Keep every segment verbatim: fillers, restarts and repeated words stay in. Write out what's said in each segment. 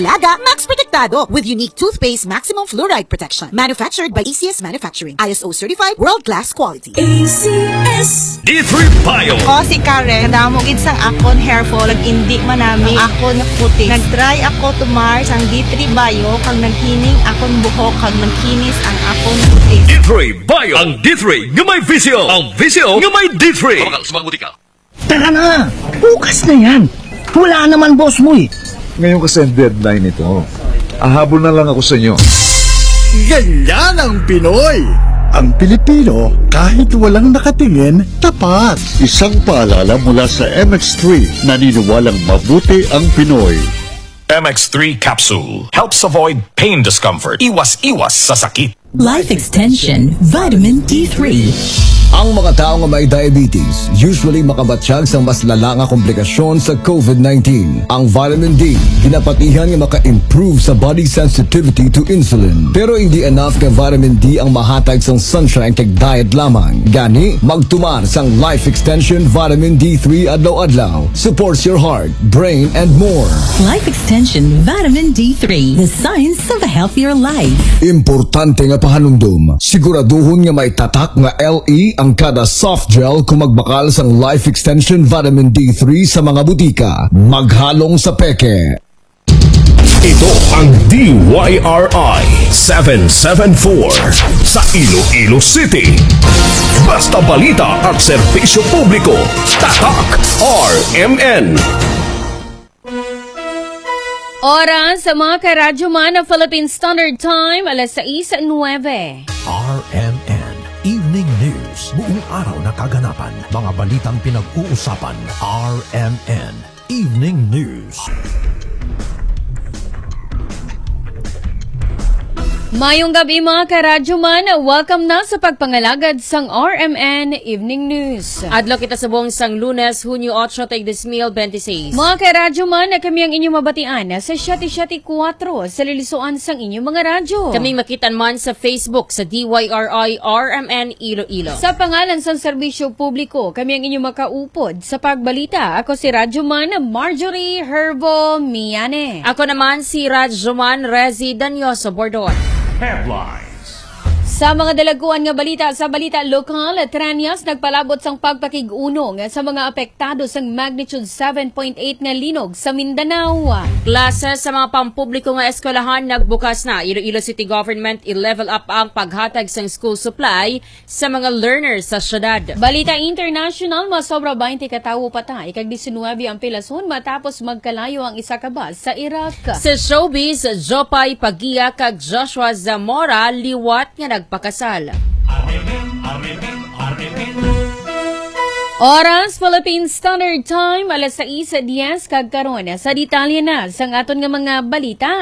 alaga, Max Protektado with unique toothpaste maximum fluoride protection. Manufactured by A C S Manufacturing. I S O certified, world-class quality. A C S D three Bio. O si Karen, nadamog sang akon hair fall, indi manami akon puti. Nag-try ako tumar sang D three Bio, kag naghining akon buhok, kag nagkinis ang akon puti. D three Bio. Ang D three nga may visyo. Ang visyo nga may D three. Tumakal sa mga butika. Tara na! Bukas na yan! Wala naman boss mo eh! Ngayon kasi ang deadline ito. Ahabol na lang ako sa inyo. Ganyan ang Pinoy! Ang Pilipino, kahit walang nakatingin, tapat. Isang paalala mula sa M X three, naniniwalang mabuti ang Pinoy. M X three Capsule helps avoid pain discomfort. Iwas-iwas sa sakit. Life Extension Vitamin D three. Ang mga tao nga may diabetes usually makabatsyag sa mas lala nga komplikasyon sa COVID nineteen. Ang vitamin D, ginapatihan nga maka-improve sa body sensitivity to insulin. Pero hindi enough nga vitamin D ang mahatag sang sunshine kag diet lamang. Gani, magtumar sang Life Extension Vitamin D three adlaw-adlaw. Supports your heart, brain, and more. Life Extension Vitamin D three. The science of a healthier life. Importante nga pahanumdum. Siguraduhon nga may tatak nga L E ang kada soft gel kung magbakal sang Life Extension Vitamin D three sa mga butika. Maghalong sa peke. Ito ang D Y R I seven seven four sa Iloilo City. Basta balita at serbisyo publiko. Tatak R M N. Oras sa mga karadyo man ng Philippine Standard Time, alas sais nuwebe. R M N Evening News. Buong araw na kaganapan. Mga balitang pinag-uusapan. R M N Evening News. Mayong gabi mga karadyo man, welcome na sa pagpangalagad sang R M N Evening News. Adlaw kita sa buong sang Lunes, Hunyo eight, twenty twenty-six. Mga karadyo man, kami ang inyong mabatian sa siyete siyete four sa lilisuan sang inyong mga radyo. Kaming makitan man sa Facebook sa D Y R I R M N Iloilo. Sa pangalan sang serbisyo publiko, kami ang inyong makaupod sa pagbalita. Ako si Radyo Man Marjorie Herbo Miane. Ako naman si Radyo Man Rezi Danyoso Bordon. Headlines. Sa mga dalaguan nga balita sa balita lokal, Tranias nagpalabot sang pagpakig-unong sa mga apektado sang magnitude seven point eight nga linog sa Mindanao. Klase sa mga pampubliko nga eskwelahan nagbukas na. Iloilo City Government i-level up ang paghatag sang school supply sa mga learners sa syudad. Balita international, masobra twenty katawo patay kag nineteen ang pilason matapos magkalayo ang isa ka bus sa Iraq. Sa showbiz, Jopay Pagia kag Joshua Zamora liwat nga nagpakasal. Oras Philippine Standard Time alas sais ten kag karon sa detalye na sang aton nga mga balita.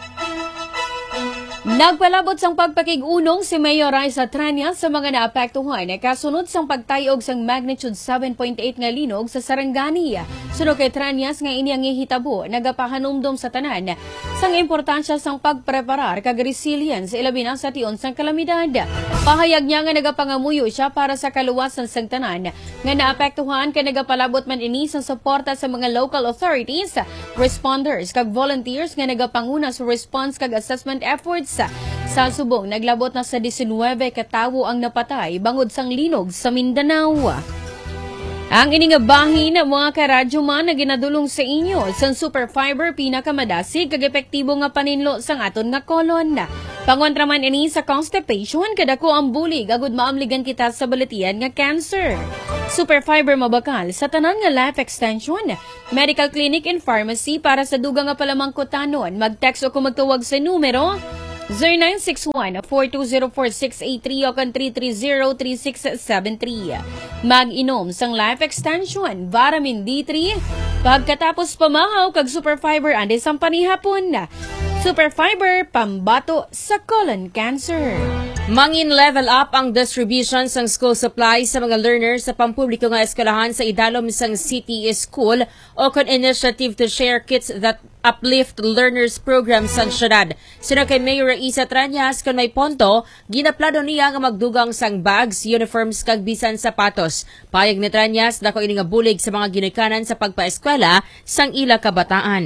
Nagpalabot sang pagpakig-unong si Mayor Raisa Tranias sa mga naapektuhan kasunod sang pagtayog sang magnitude seven point eight nga linog sa Sarangani. Sunod kay Tranias nga ini ang ihitabo, nagapahanumdom sa tanan sang importansya sang pagpreparar kag resilience ilabi na sa tion sang kalamidad. Pahayag niya nga nagapangamuyo siya para sa kaluwasan sang tanan nga naapektuhan kay nagapalabot man ini sang suporta sa mga local authorities, responders kag volunteers nga nagapanguna sa response kag assessment efforts. Sa subong, naglabot na sa nineteen katawo ang napatay bangod sang linog sa Mindanao. Ang ining bahin ng mga karadyo man na ginadulong sa inyo sang super fiber pinakamadasig kag epektibo nga paninlo sang aton nga kolon. Pangontra man ini sa constipation kadako ang bulig agud maamligan kita sa baletian nga cancer. Super fiber mabakal sa tanan nga life extension, medical clinic and pharmacy para sa dugang nga palamangkutanon. Mag-text o kung magtuwag sa numero zero nine six one, four two zero, four six eight three o kan three three zero, three six seven three. Mag-inom sang life extension, vitamin D three, pagkatapos pamahaw kag super fiber ande sang panihapon. Super fiber, pambato sa colon cancer. Mangin level up ang distribution sang school supplies sa mga learners sa pampubliko nga eskwelahan sa idalom sang City School o kon initiative to share kits that uplift learners program sa syudad. Sino kay Mayor Raisa Tranias kon may ponto, ginaplano niya nga magdugang sang bags, uniforms kag bisan sapatos. Payag ni Tranias dako ini nga bulig sa mga ginikanan sa pagpaeskwela sang ila kabataan.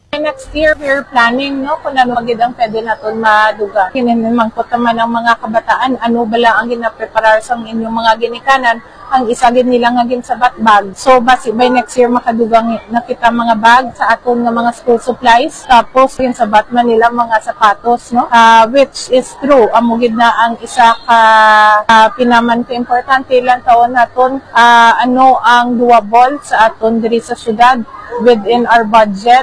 Next year, we're planning, no, kung ano magid ang pwede natin maduga. Kinimangkot naman ang mga kabataan, ano bala ang ginapreparar sa inyong mga ginikanan, ang isagid nila nga gin sa batbag. So, basi, by next year, makadugang nakita mga bag sa aton nga mga school supplies. Tapos, yun sa batman nila mga sapatos, no, uh, which is true. Amugid na ang isa ka uh, pinaman ko importante lang taon naton, uh, ano ang doable sa aton diri sa syudad within our budget,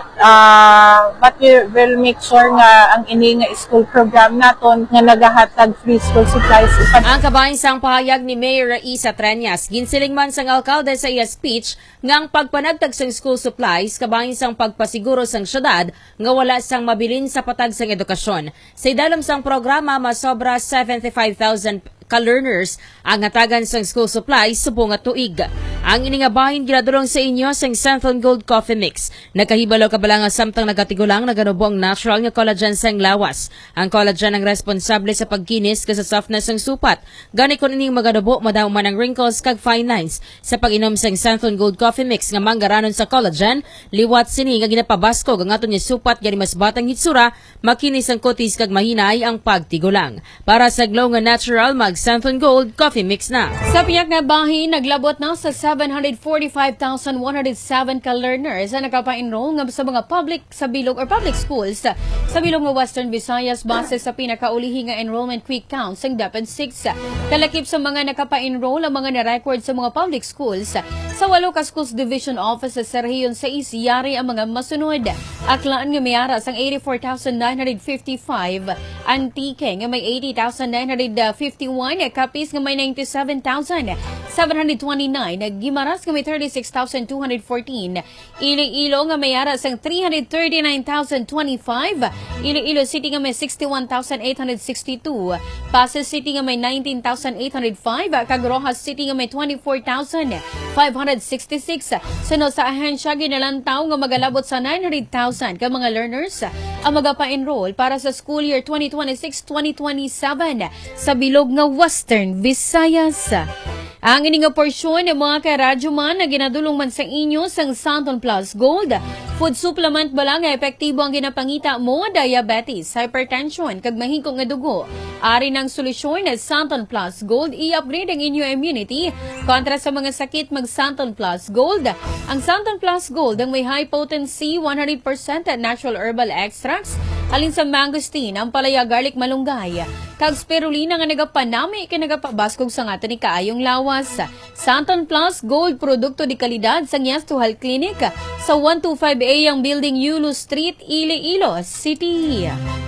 uh, but we will make sure nga ang ini nga school program naton nga nagahatag free school supplies. Ang kabahin sang pahayag ni Mayor Raisa Tranias, ginsiling man sang alkalde sa iya speech nga ang pagpanagtag sang school supplies kabahin sang pagpasiguro sang syudad nga wala sang mabilin sa patag sang edukasyon. Sa idalom sang programa masobra seventy-five thousand ka-learners ang hatagan sang school supplies subong nga tuig. Ang ini nga bahin ginadulong sa inyo sang Central Gold Coffee Mix. Nakahibalo ka bala nga samtang nagatigulang naganubo ang natural nga collagen sang lawas. Ang collagen ang responsable sa pagkinis ka sa softness sang supat. Gani kun ining maganubo madaw man ang wrinkles kag fine lines. Sa pag-inom sang Central Gold Coffee Mix nga manggaranon sa collagen, liwat sini nga ginapabaskog ang aton nga supat gani mas batang hitsura, makinis ang kutis kag mahinay ang pagtigulang. Para sa glow nga natural mag Central Gold Coffee Mix na. Sa piyak nga bahin, naglabot na sa seven hundred forty-five thousand one hundred seven ka-learners na nakapa-enroll nga sa mga public sa bilog or public schools sa bilog nga Western Visayas base sa pinakaulihi nga enrollment quick count sang DepEd six. Kalakip sa mga nakapa-enroll ang mga na-record sa mga public schools sa walo ka schools division offices sa rehiyon sa Isiyari ang mga masunod. Aklaan nga mayara sang eighty-four thousand nine hundred fifty-five, Antique nga may eighty thousand nine hundred fifty-one, Capiz nga may ninety-seven thousand seven hundred twenty-nine, Gimaras nga may thirty-six thousand two hundred fourteen, Iloilo nga may ara sang three hundred thirty-nine thousand twenty-five, Iloilo City nga may sixty-one thousand eight hundred sixty-two, Pasig City nga may nineteen thousand eight hundred five, Cagurojas City nga may twenty-four thousand five hundred sixty-six. Sunod sa ahensya ginalantaw nga magalabot sa nine hundred thousand ka mga learners ang magapa-enroll para sa school year twenty twenty-six twenty twenty-seven sa bilog nga Western Visayas. Ang ini nga porsyon ng mga karadyo man na ginadulong man sa inyo sang Santon Plus Gold. Food supplement bala nga epektibo ang ginapangita mo, diabetes, hypertension, kag mahingkong nga dugo. Ari ng solusyon na Santon Plus Gold, i-upgrade ang inyo immunity kontra sa mga sakit mag Santon Plus Gold. Ang Santon Plus Gold ang may high potency one hundred percent natural herbal extracts alin sa mangosteen, ang palaya, garlic, malunggay, kag spirulina nga nagapanami kay nagapabaskog sa ngata ni kaayong lawas. Santon Plus Gold, produkto di kalidad sa Yasto Health Clinic sa one twenty-five A ang Building Yulo Street, Iloilo City.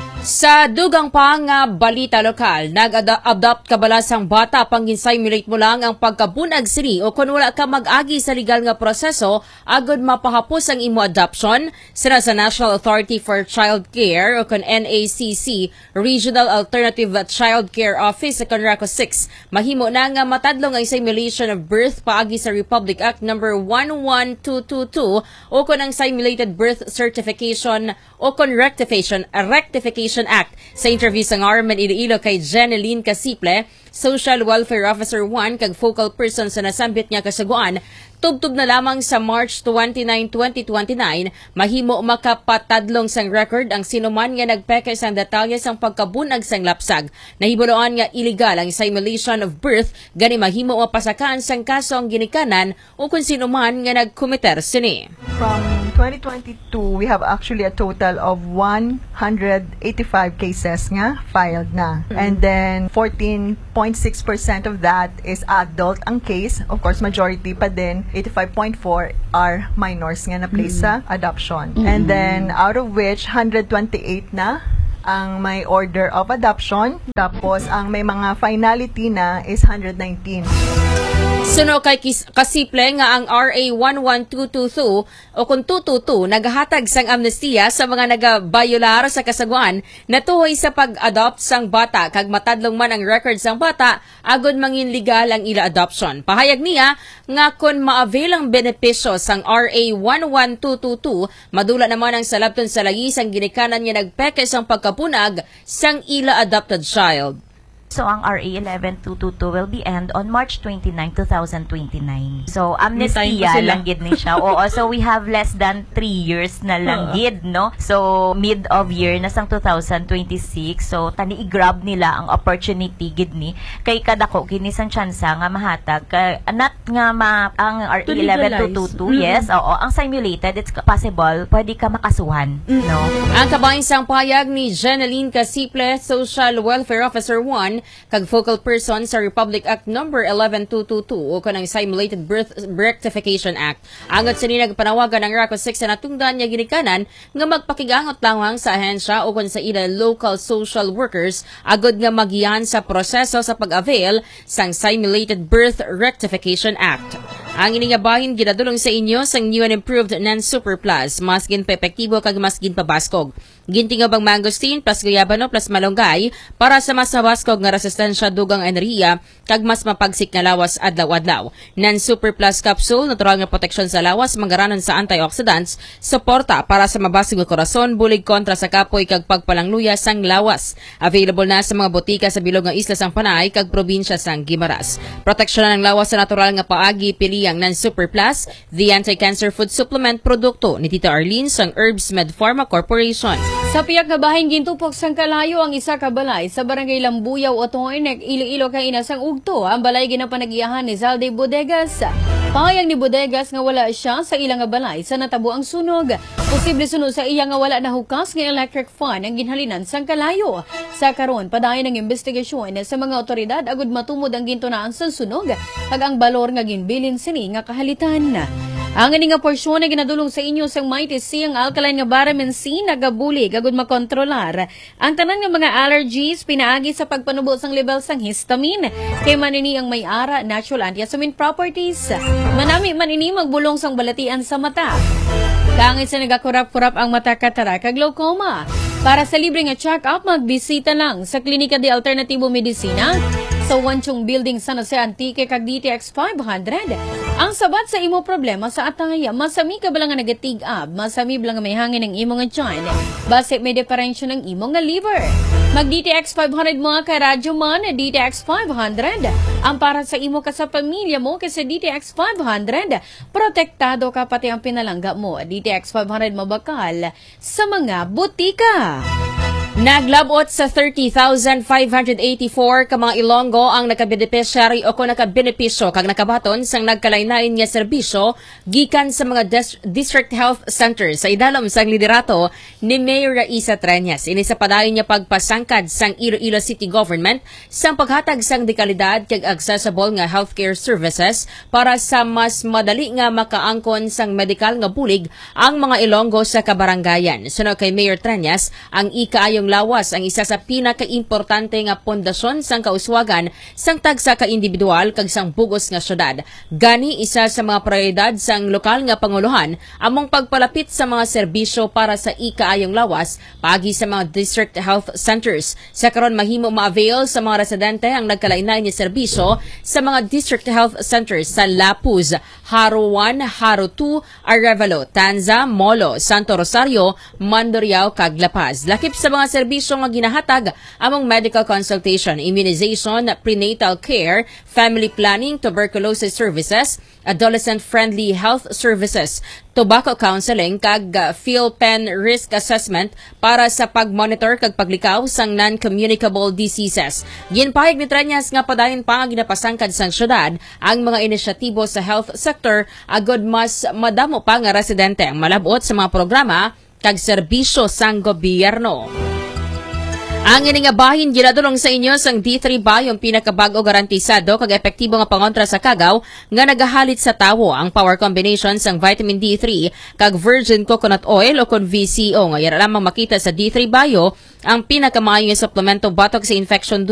Sa dugang pa nga balita lokal, nag-adopt kabalasang bata pang-simulate mo lang ang pagkabunag sini o kung wala ka mag-agi sa legal nga proseso, agad mapahapos ang imo adoption. Sira sa National Authority for Child Care o kung N A C C, Regional Alternative Child Care Office sa Conraco six. Mahimo na nga matadlong ang simulation of birth paagi sa Republic Act number one one two two two o kung ang simulated birth certification o kung rectification, rectification Act. Sa interview sa Ngarman Iloilo kay Jeneline Casiple, Social Welfare Officer one kag focal person sa nasambit niya kasaguan, tubtub na lamang sa March twenty-ninth, twenty twenty-nine, mahimo makapatadlong sang record ang sinuman nga nagpeke sang detalye sang pagkabunag sang lapsag. Nahibuloan nga illegal ang simulation of birth, gani mahimo mapasakaan sang kaso ang ginikanan o kung sinuman nga nagkomiter sini. From twenty twenty-two, we have actually a total of one hundred eighty-five cases nga filed na. Mm-hmm. And then fourteen point six percent of that is adult ang case. Of course, majority pa din, eighty-five point four are minors nga na-place mm-hmm. sa adoption. Mm-hmm. And then out of which, one hundred twenty-eight na ang may order of adoption. Tapos, ang may mga finality na is one hundred nineteen. Suno kay Kasiple nga ang R A one one two two two o kung two two two nagahatag sang amnestiya sa mga nagabayular sa kasaguan natuhoy sa pag-adopt sang bata kag matadlong man ang record sang bata agod mangin legal ang ila adoption. Pahayag niya nga kung ma-avail ang benepisyo sang R A one one two two two madula naman ang salabton sa lagi sang ginikanan niya nagpeke sang pagkapunag sang ila adopted child. So, ang R A eleven two twenty-two will be end on March twenty-ninth, twenty twenty-nine. So, amnestia lang gid ni siya. Oo, so we have less than three years na lang gid, no? So, mid of year na sang twenty twenty-six. So, tani i-grab nila ang opportunity gid ni kay kadako kini sang tsansa nga mahatag kay anat nga ma, ang R A eleven two twenty-two. Mm-hmm. Yes, oo, ang simulated it's possible pwede ka makasuhan, mm-hmm. no? Ang kabahin sang payag ni Jeneline Casiple, Social Welfare Officer one, kag focal person sa Republic Act number eleven two twenty-two o kanang Simulated Birth Rectification Act. Angat sini nagpanawagan ng R A C O six na natungdan niya ginikanan nga magpakigangot lamang sa ahensya o kun sa ila local social workers agod nga magiyan sa proseso sa pag-avail sang Simulated Birth Rectification Act. Ang ini nga bahin ginadulong sa inyo sang new and improved non-super plus, mas gin epektibo kag mas gin pabaskog. Gintinga bang mangosteen plus guyabano plus malunggay para sa mas mabaskog nga resistensya dugang enerhiya kag mas mapagsik nga lawas adlaw-adlaw. Non-super plus capsule, natural nga proteksyon sa lawas, manggaranon sa antioxidants, suporta para sa mabasog nga korason, bulig kontra sa kapoy kag pagpalangluya sang lawas. Available na sa mga botika sa bilog nga isla sang Panay kag probinsya sang Guimaras. Proteksyon ng lawas sa natural nga paagi pili ang non-super plus, the anti-cancer food supplement produkto ni Tita Arlene sang Herbs Med Pharma Corporation. Sa piyak nga bahin gintupok sang kalayo ang isa ka balay sa barangay Lambuyaw Otoy nek Iloilo kay inasang ugto ang balay ginapanagiyahan ni Zalde Bodegas. Pahayag ni Bodegas nga wala siya sa ilang nga balay sa natabo ang sunog. Posible sunog sa iya nga wala na hukas nga electric fan ang ginhalinan sang kalayo. Sa karon padayon ng investigasyon sa mga otoridad agud matumod ang gintunaan sang sunog kag ang balor nga ginbilin sini nga kahalitan. Ang ini nga porsyon na ginadulong sa inyo sang Mighty C ang alkaline nga vitamin C nagabulig agud makontrolar ang tanan nga mga allergies pinaagi sa pagpanubo sang level sang histamine kay manini ang may ara natural antihistamine properties. Manami manini magbulong sang balatian sa mata. Kangit sa nagakurap-kurap ang mata katara kag glaucoma. Para sa libre nga check-up magbisita lang sa Klinika de Alternativo Medicina sa Wanchong Building San Jose Antique kag D T X five hundred. Ang sabat sa imo problema sa ataya, masami ka ba lang nga nagatig-up, masami ba lang nga may hangin ng imo nga tiyan, base may diferensya ng imo nga liver. Mag D T X five hundred mga ka-radyo man, D T X five hundred. Ang para sa imo ka sa pamilya mo kasi D T X five hundred, protektado ka pati ang pinalangga mo. D T X five hundred mabakal sa mga butika. Naglabot sa thirty thousand five hundred eighty-four ka mga Ilonggo ang nakabeneficiary o kung nakabenepisyo kag nakabaton sang nagkalain-lain nga serbisyo gikan sa mga dis- district health centers sa idalom sang liderato ni Mayor Raisa Treñas. Ini sa padayon niya pagpasangkad sang Iloilo City Government sang paghatag sang dekalidad kag accessible nga healthcare services para sa mas madali nga makaangkon sang medikal nga bulig ang mga Ilonggo sa kabarangayan. Sunod kay Mayor Treñas, ang ikaayong lawas ang isa sa pinaka-importante nga pundasyon sang kauswagan sang tagsa ka individual kag sang bugos nga syudad. Gani isa sa mga prioridad sang lokal nga panguluhan among pagpalapit sa mga serbisyo para sa ikaayong lawas pagi sa mga district health centers. Sa karon mahimo ma-avail sa mga residente ang nagkalain-lain nga serbisyo sa mga district health centers sa Lapuz, Haro one, Haro two, Arevalo, Tanza, Molo, Santo Rosario, Mandurriao kag La Paz. Lakip sa mga serbisyo nga ginahatag among medical consultation, immunization, prenatal care, family planning, tuberculosis services, adolescent-friendly health services, tobacco counseling kag uh, PhilPen risk assessment para sa pag-monitor kag paglikaw sang non-communicable diseases. Ginpahig ni Treñas nga padayon pa nga ginapasangkad sang syudad ang mga inisyatibo sa health sector agod mas madamo pa nga residente ang malabot sa mga programa kag serbisyo sang gobyerno. Ang ini nga bahin ginadulong sa inyo sang D three Bio ang pinakabago garantisado kag epektibo nga pangontra sa kagaw nga nagahalit sa tawo ang power combination sang vitamin D three kag virgin coconut oil o kon V C O nga yara lamang makita sa D three Bio ang pinakamaayo nga suplemento batok sa infection